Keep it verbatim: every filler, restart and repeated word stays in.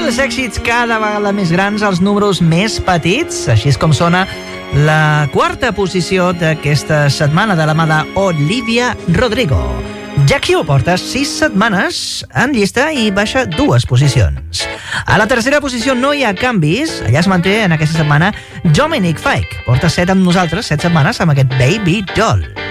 els èxits cada vegada més grans als números més petits. Així és com sona la quarta posició d'aquesta setmana de la mà d'Olivia Rodrigo. Jack Hill porta sis setmanes en llista i baixa dues posicions. A la tercera posició no hi ha canvis. Allà es manté en aquesta setmana Dominic Fike. Porta set amb nosaltres, set setmanes amb aquest Baby Doll.